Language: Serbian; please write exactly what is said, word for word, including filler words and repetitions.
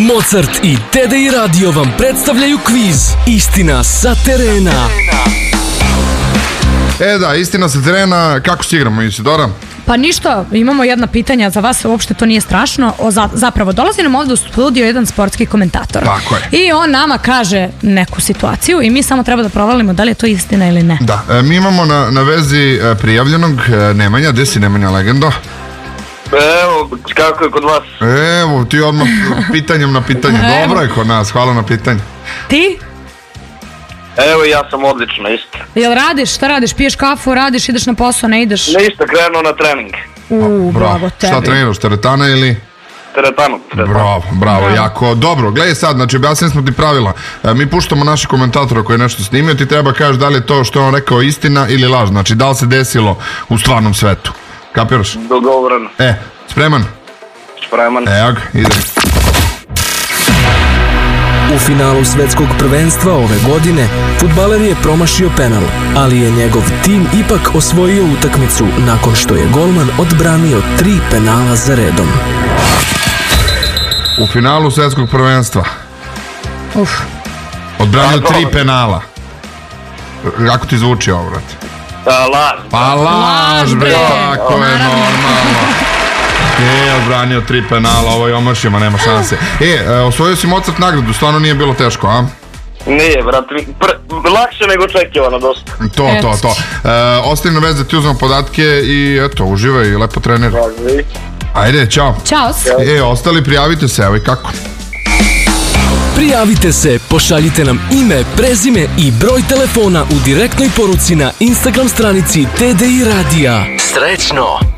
Mozart i T D I Radio vam predstavljaju kviz Istina sa terena. E da, istina sa terena, kako se igramo, Isidora? Pa ništa, imamo jedna pitanja za vas, uopšte to nije strašno. O, za, zapravo, dolazi nam ovdje u studio jedan sportski komentator. Tako je. I on nama kaže neku situaciju i mi samo treba da provalimo da li je to istina ili ne. Da, e, mi imamo na, na vezi e, prijavljenog e, Nemanja. Gde si, Nemanja, legendo? Evo, kako je kod vas? Evo, ti odmah pitanjem na pitanje. Dobro je kod nas, hvala na pitanje. Ti? Evo, ja sam odlično, isto. Jel radiš, šta radiš, piješ kafu, radiš, ideš na posao, ne ideš? Ništa, krenuo na trening. U, bravo tebi. Šta treniraš, teretana ili? Teretanu, teretanu. Bravo, bravo, bravo, jako dobro. Gledaj sad, znači objasnili smo ti pravila. E, mi puštamo naše komentatora koji je nešto snimio, ti treba kažeš da li je to što on rekao istina ili laž. Znači da li se desilo u stvarnom svetu. Kapiraš? Dogovoreno. E, spreman? Spreman. Evo ga, ide. U finalu svetskog prvenstva ove godine fudbaler je promašio penal, ali je njegov tim ipak osvojio utakmicu nakon što je golman odbranio tri penala za redom. U finalu svetskog prvenstva Uf. odbranio tri penala. Kako ti zvuči ovo, brate? A, laž. Pa laž, bre, tako je normalno. E, odbranio tri penala, ovo je omašima, nema šanse. E, osvojio si Mozart nagradu, stvarno nije bilo teško, a? Nije, brate, lakše nego očekivano dosta. To, to, to. E, ostavi na vez da ti uzmem podatke i eto, uživaj i lepo trener. Važi. Ajde, čao. Ćao. E, ostali prijavite se, evo i kako. Prijavite se, pošaljite nam ime, prezime i broj telefona u direktnoj poruci na Instagram stranici T D I Radija. Srećno!